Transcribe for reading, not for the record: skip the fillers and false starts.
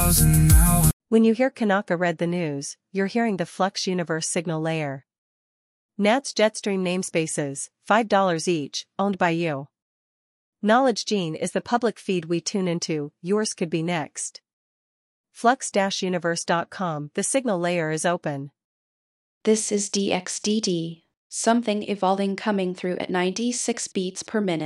When you hear Kanaka read the news, you're hearing the Flux Universe signal layer. NAT's Jetstream namespaces, $5 each, owned by you. Knowledge Gene is the public feed we tune into, yours could be next. Flux-universe.com, the signal layer is open. This is DXDD, something evolving coming through at 96 beats per minute.